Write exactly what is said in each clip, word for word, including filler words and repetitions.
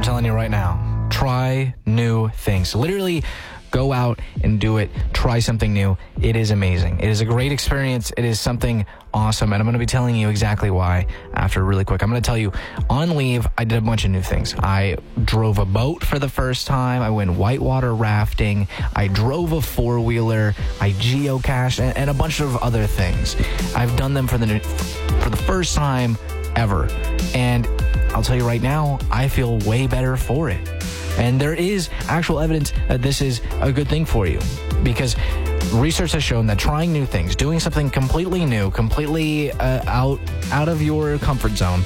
telling you right now, try new things. Literally, go out and do it. Try something new. It is amazing. It is a great experience. It is something awesome. And I'm going to be telling you exactly why after really quick. I'm going to tell you, on leave, I did a bunch of new things. I drove a boat for the first time. I went whitewater rafting. I drove a four-wheeler. I geocached and, and a bunch of other things. I've done them for the for the first time ever. And I'll tell you right now, I feel way better for it. And there is actual evidence that this is a good thing for you, because research has shown that trying new things, doing something completely new, completely uh, out out of your comfort zone,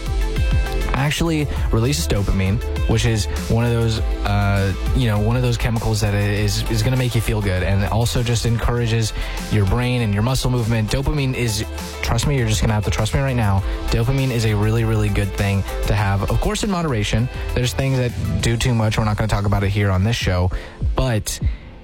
actually releases dopamine, which is one of those, uh, you know, one of those chemicals that is is going to make you feel good, and also just encourages your brain and your muscle movement. Dopamine is, trust me, you're just going to have to trust me right now. Dopamine is a really, really good thing to have. Of course, in moderation. There's things that do too much. We're not going to talk about it here on this show, but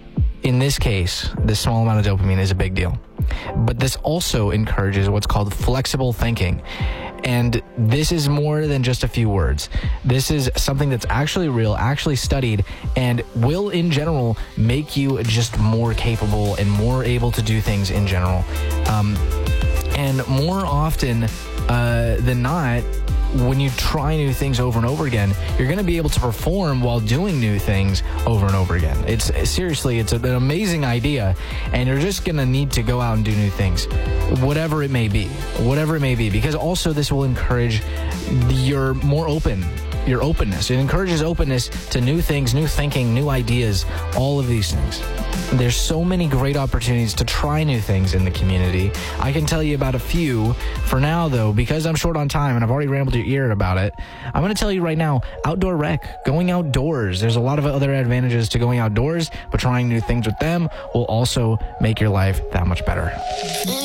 in this case, this small amount of dopamine is a big deal. But this also encourages what's called flexible thinking. And this is more than just a few words. This is something that's actually real, actually studied, and will in general make you just more capable and more able to do things in general. Um, and more often uh, than not, when you try new things over and over again, you're going to be able to perform while doing new things over and over again. It's seriously, it's an amazing idea, and you're just going to need to go out and do new things, whatever it may be, whatever it may be, because also this will encourage your more open, your openness. It encourages openness to new things, new thinking, new ideas, all of these things. There's so many great opportunities to try new things in the community. I can tell you about a few. For now, though, because I'm short on time and I've already rambled your ear about it, I'm going to tell you right now, outdoor rec, going outdoors. There's a lot of other advantages to going outdoors, but trying new things with them will also make your life that much better.